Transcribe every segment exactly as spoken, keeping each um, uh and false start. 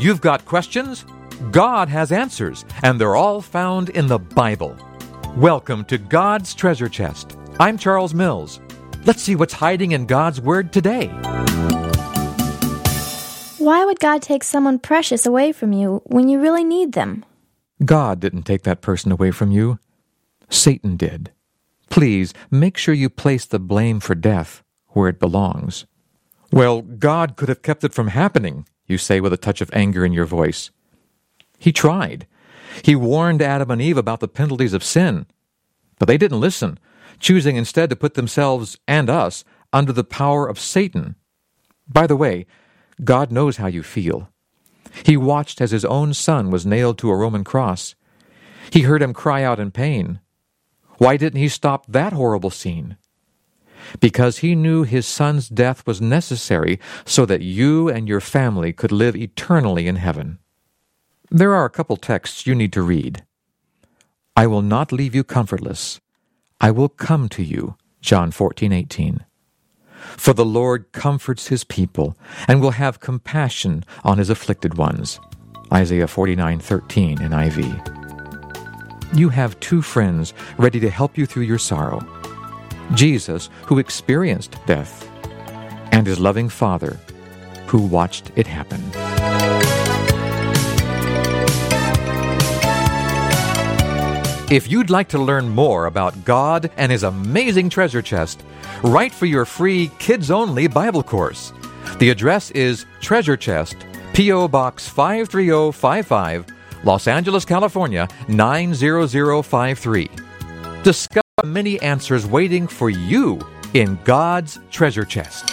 you've got questions, God has answers, and they're all found in the Bible. Welcome to God's Treasure Chest. I'm Charles Mills. Let's see what's hiding in God's Word today. Why would God take someone precious away from you when you really need them? God didn't take that person away from you. Satan did. Please make sure you place the blame for death where it belongs. Well, God could have kept it from happening, you say with a touch of anger in your voice. He tried. He warned Adam and Eve about the penalties of sin. But they didn't listen, choosing instead to put themselves and us under the power of Satan. By the way, God knows how you feel. He watched as his own son was nailed to a Roman cross. He heard him cry out in pain. Why didn't he stop that horrible scene? Because he knew his son's death was necessary so that you and your family could live eternally in heaven. There are a couple texts you need to read. I will not leave you comfortless. I will come to you, John fourteen eighteen. For the Lord comforts his people and will have compassion on his afflicted ones, Isaiah forty-nine thirteen N I V. You have two friends ready to help you through your sorrow. Jesus, who experienced death, and his loving Father, who watched it happen. If you'd like to learn more about God and his amazing treasure chest, write for your free kids-only Bible course. The address is Treasure Chest, P O. Box five three zero five five, Los Angeles, California, nine zero zero five three. Discover many answers waiting for you in God's treasure chest.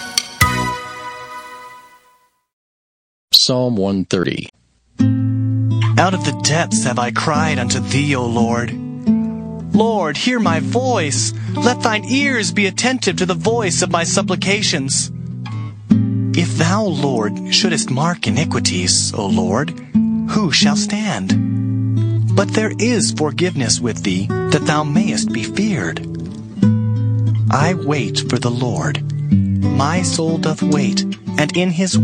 Psalm one thirty. Out of the depths have I cried unto thee, O Lord. Lord, hear my voice. Let thine ears be attentive to the voice of my supplications. If thou, Lord, shouldest mark iniquities, O Lord, who shall stand? But there is forgiveness with thee, that thou mayest be feared. I wait for the Lord. My soul doth wait, and in his